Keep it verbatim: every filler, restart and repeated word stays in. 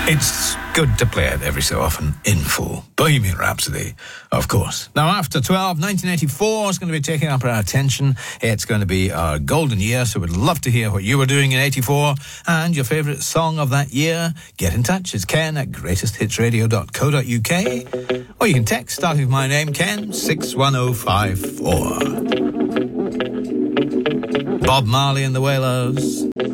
It's good to play it every so often in full. Bohemian Rhapsody, of course. Now, after twelve, nineteen eighty-four is going to be taking up our attention. It's going to be our golden year, so we'd love to hear what you were doing in eighty-four and your favourite song of that year. Get in touch. It's Ken at greatest hits radio dot co dot uk, or you can text, starting with my name, Ken, six one oh five four. Bob Marley and the Wailers.